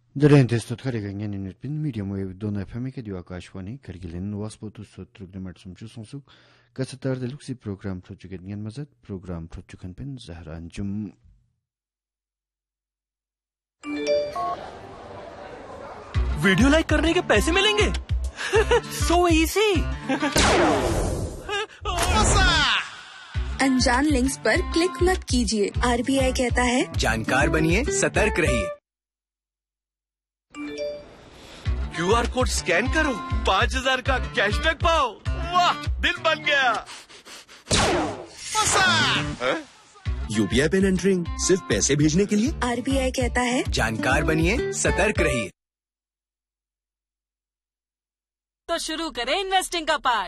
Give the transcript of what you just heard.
Dörrentestot karigen yönetmen medium wave dona FM diyor Akashvani Kargil'in Waspotu Sotrugnemat Sumchu Sonsuk Gazetar Deluxe program Prochuken Mazat program Prochukan Pen Zahranjum video like करने के पैसे मिलेंगे so easy अनजान links पर click मत कीजिए। RBI कहता है जानकार बनिए, सतर्क रहिए। क्यूआर कोड स्कैन करो, 5000 का कैशबैक पाओ। वाह, दिल बन गया। यूपीआई पिन एंटरिंग सिर्फ पैसे भेजने के लिए। आरबीआई कहता है जानकार बनिए, सतर्क रहिए। तो शुरू करें इन्वेस्टिंग का पार्ट।